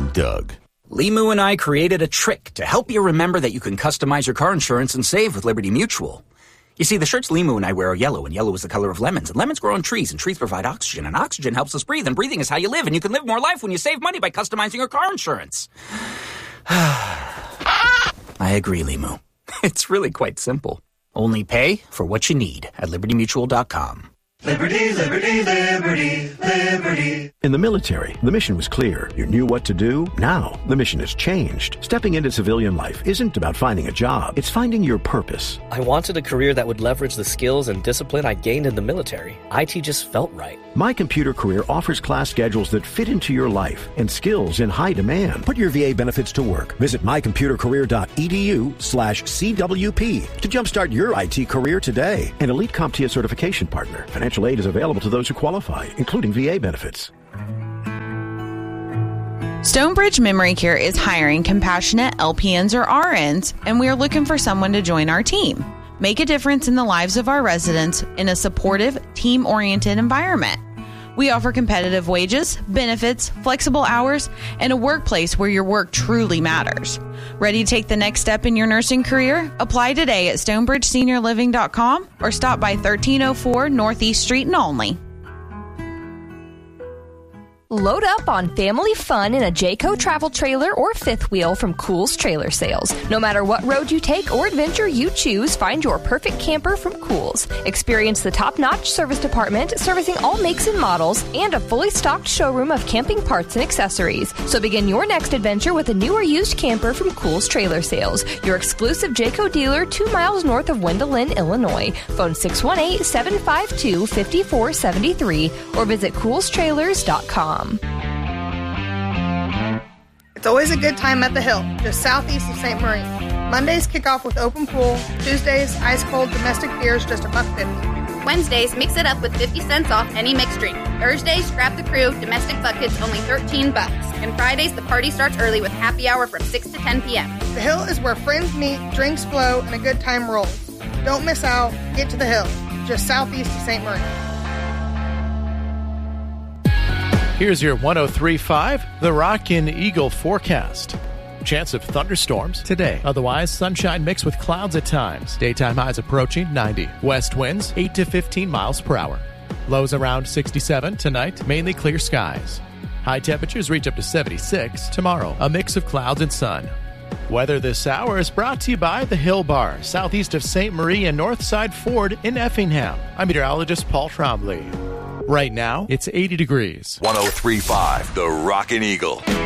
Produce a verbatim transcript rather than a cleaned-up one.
Doug. Limu and I created a trick to help you remember that you can customize your car insurance and save with Liberty Mutual. You see, the shirts Limu and I wear are yellow, and yellow is the color of lemons. And lemons grow on trees, and trees provide oxygen, and oxygen helps us breathe, and breathing is how you live, and you can live more life when you save money by customizing your car insurance. I agree, Limu. It's really quite simple. Only pay for what you need at liberty mutual dot com. Liberty, liberty, liberty, liberty. In the military, the mission was clear. You knew what to do. Now, the mission has changed. Stepping into civilian life isn't about finding a job. It's finding your purpose. I wanted a career that would leverage the skills and discipline I gained in the military. I T just felt right. My Computer Career offers class schedules that fit into your life and skills in high demand. Put your V A benefits to work. Visit my computer career dot e d u slash C W P to jumpstart your I T career today. An elite CompTIA certification partner. Financial aid is available to those who qualify, including V A benefits. Stonebridge Memory Care is hiring compassionate L P Ns or R Ns, and we are looking for someone to join our team. Make a difference in the lives of our residents in a supportive, team-oriented environment. We offer competitive wages, benefits, flexible hours, and a workplace where your work truly matters. Ready to take the next step in your nursing career? Apply today at stonebridge senior living dot com or stop by thirteen oh four Northeast Street in Olney. Load up on family fun in a Jayco travel trailer or fifth wheel from Kohl's Trailer Sales. No matter what road you take or adventure you choose, find your perfect camper from Kohl's. Experience the top-notch service department servicing all makes and models and a fully stocked showroom of camping parts and accessories. So begin your next adventure with a new or used camper from Kohl's Trailer Sales, your exclusive Jayco dealer two miles north of Wendelin, Illinois. Phone six one eight, seven five two, five four seven three or visit kohls trailers dot com. It's always a good time at the Hill, just southeast of Saint Marie. Mondays kick off with open pool. Tuesdays, ice-cold domestic beers, just a buck fifty. Wednesdays, mix it up with fifty cents off any mixed drink. Thursdays, scrap the crew, domestic buckets, only thirteen bucks. And Fridays, the party starts early with happy hour from six to ten p.m. The Hill is where friends meet, drinks flow, and a good time rolls. Don't miss out. Get to the Hill, just southeast of Saint Marie. Here's your one oh three point five, the Rockin' Eagle forecast. Chance of thunderstorms today. Otherwise, sunshine mixed with clouds at times. Daytime highs approaching ninety. West winds eight to fifteen miles per hour. Lows around sixty-seven tonight, mainly clear skies. High temperatures reach up to seventy-six tomorrow. A mix of clouds and sun. Weather this hour is brought to you by the Hill Bar, southeast of Saint Marie and Northside Ford in Effingham. I'm meteorologist Paul Trombley. Right now, it's eighty degrees. one oh three point five, the Rockin' Eagle.